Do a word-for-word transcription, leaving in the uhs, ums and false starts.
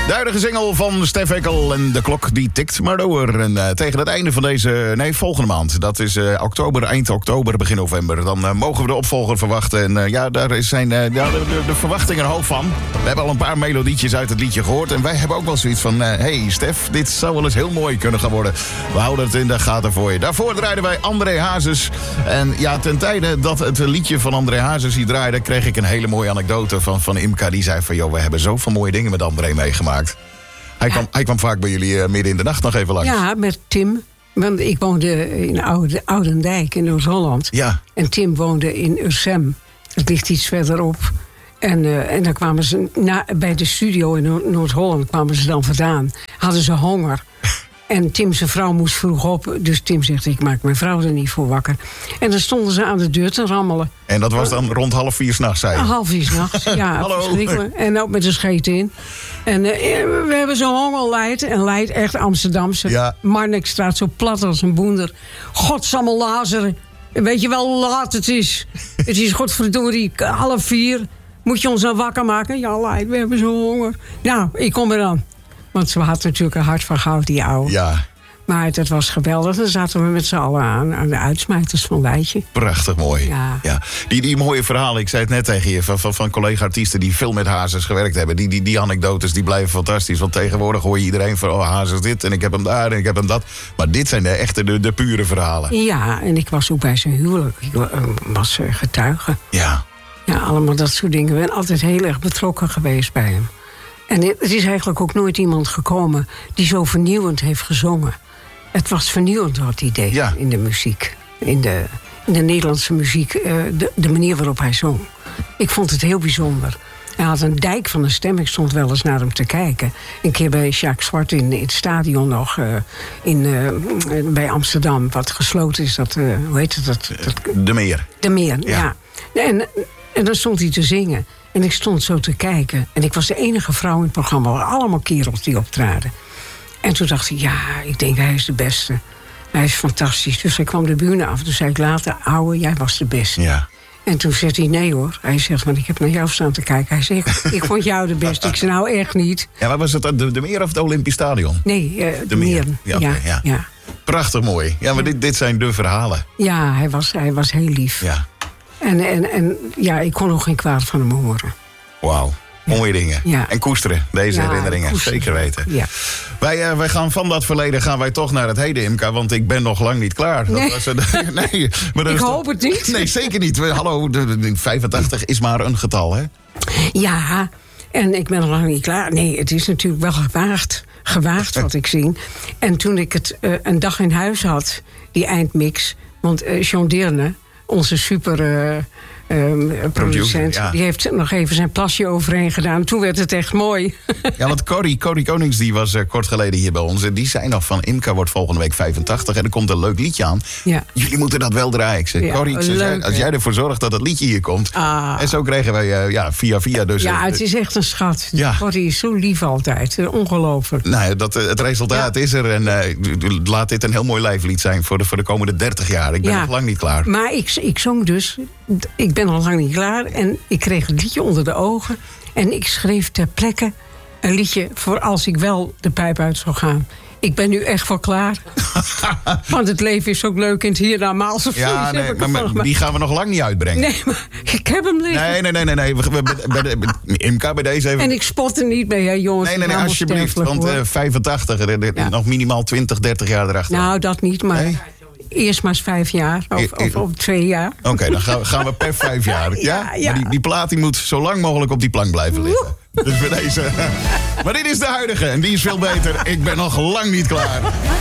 De huidige single van Stef Ekkel en de klok die tikt maar door. En uh, tegen het einde van deze, nee, volgende maand. Dat is uh, oktober, eind oktober, begin november. Dan uh, mogen we de opvolger verwachten. En uh, ja, daar zijn uh, ja, de, de, de verwachtingen hoog van. We hebben al een paar melodietjes uit het liedje gehoord. En wij hebben ook wel zoiets van, hé uh, hey, Stef, dit zou wel eens heel mooi kunnen gaan worden. We houden het in de gaten voor je. Daarvoor draaiden wij André Hazes. En ja, ten tijde dat het liedje van André Hazes hier draaide, kreeg ik een hele mooie anekdote van, van Imka. Die zei van, joh, we hebben zoveel mooie dingen met André meegemaakt. Hij, ja. kwam, hij kwam vaak bij jullie uh, midden in de nacht nog even langs. Ja, met Tim. Want ik woonde in Oude, Oudendijk in Noord-Holland. Ja. En Tim woonde in Ursem. Het ligt iets verderop. En, uh, en dan kwamen ze na, bij de studio in Noord- Noord-Holland kwamen ze dan vandaan. Hadden ze honger. En Tim zijn vrouw moest vroeg op. Dus Tim zegt, ik maak mijn vrouw er niet voor wakker. En dan stonden ze aan de deur te rammelen. En dat was dan rond half vier s'nachts, zei je? Half vier s'nachts, ja. Hallo. Verschrikkelijk. En ook met een scheet in. En uh, we hebben zo'n honger Leid. En Leid echt Amsterdamse. Ja. Marnixstraat, zo plat als een boender. Godsamme lazeren. Weet je wel hoe laat het is? Het is godverdorie half vier. Moet je ons dan wakker maken? Ja, Leid, we hebben zo'n honger. Nou, ik kom eraan. Want ze had natuurlijk een hart van goud, die oude. Ja. Maar dat was geweldig. Dan zaten we met z'n allen aan, aan de uitsmijters van Leidje. Prachtig mooi. Ja. Ja. Die, die mooie verhalen, ik zei het net tegen je, van, van, van collega-artiesten die veel met Hazes gewerkt hebben. Die, die, die anekdotes die blijven fantastisch. Want tegenwoordig hoor je iedereen van, oh, Hazes dit en ik heb hem daar en ik heb hem dat. Maar dit zijn de echte, de, de pure verhalen. Ja, en ik was ook bij zijn huwelijk. Ik was getuige. Ja. Ja, allemaal dat soort dingen. Ik ben altijd heel erg betrokken geweest bij hem. En het is eigenlijk ook nooit iemand gekomen die zo vernieuwend heeft gezongen. Het was vernieuwend wat hij deed ja. in de muziek. In de, in de Nederlandse muziek, de, de manier waarop hij zong. Ik vond het heel bijzonder. Hij had een dijk van een stem. Ik stond wel eens naar hem te kijken. Een keer bij Jacques Zwart in, in het stadion nog. Uh, in, uh, bij Amsterdam, wat gesloten is. Dat, uh, hoe heet het? Dat, dat, de Meer. De Meer, ja. ja. En, en dan stond hij te zingen. En ik stond zo te kijken. En ik was de enige vrouw in het programma. Er waren allemaal kerels die optraden. En toen dacht ik, ja, ik denk hij is de beste. Hij is fantastisch. Dus hij kwam de bühne af. Toen zei ik later, ouwe, jij was de beste. Ja. En toen zegt hij, nee hoor. Hij zegt, maar ik heb naar jou staan te kijken. Hij zegt, ik vond jou de beste. Ik zei, nou echt niet. Ja, maar was het de, de Meer of het Olympisch Stadion? Nee, uh, de, de Meer. Meer. Ja, ja, okay, ja. ja. Prachtig mooi. Ja, maar dit, dit zijn de verhalen. Ja, hij was, hij was heel lief. Ja. En, en, en ja, ik kon nog geen kwaad van hem horen. Wauw. Mooie dingen. Ja. En koesteren, deze ja, herinneringen. Koesteren. Zeker weten. Ja. Wij, uh, wij gaan van dat verleden gaan wij toch naar het heden, Imka. Want ik ben nog lang niet klaar. Nee, dat was een, nee maar dat ik is hoop toch, het niet. Nee, zeker niet. We, hallo, de, de, vijfentachtig is maar een getal, hè? Ja, en ik ben nog lang niet klaar. Nee, het is natuurlijk wel gewaagd. Gewaagd wat ik zie. En toen ik het uh, een dag in huis had, die eindmix. Want uh, John Deerne, onze super uh, um, producent, ja. die heeft nog even zijn plasje overheen gedaan. Toen werd het echt mooi. Ja, want Corrie, Corrie Konings die was uh, kort geleden hier bij ons. En die zei nog van, Imka wordt volgende week vijfentachtig. En er komt een leuk liedje aan. Ja. Jullie moeten dat wel draaien. Ik zei, ja, Corrie, ze zei, als jij ervoor zorgt dat het liedje hier komt. Ah. En zo kregen wij uh, ja, via via dus... Ja, uh, het is echt een schat. Ja. Corrie is zo lief altijd. Ongelooflijk. Nou, dat, uh, het resultaat ja. is er. En uh, laat dit een heel mooi lijflied zijn voor de, voor de komende dertig jaar. Ik ben ja. nog lang niet klaar. Maar ik, ik zong dus... Ik ben al lang niet klaar. En ik kreeg het liedje onder de ogen. En ik schreef ter plekke een liedje voor als ik wel de pijp uit zou gaan. Ik ben nu echt wel klaar. Want het leven is ook leuk in het hiernamaals. Of ja, nee, maar, maar, maar die gaan we nog lang niet uitbrengen. Nee, maar ik heb hem liggen. Nee, nee, nee, nee. nee. We, we, bij de, bij, Imka, bij deze even... En ik spot er niet mee, hè, jongens. Nee, nee, nee, alsjeblieft. Want uh, vijfentachtig, er, er, ja. nog minimaal twintig, dertig jaar erachter. Nou, dat niet, maar... Nee? Eerst maar eens vijf jaar, of, e- e- of, of twee jaar. Oké, okay, dan gaan we, gaan we per vijf jaar. Ja? ja, ja. Maar die, die plaat die moet zo lang mogelijk op die plank blijven liggen. Dus bij deze. Maar dit is de huidige en die is veel beter. Ik ben nog lang niet klaar.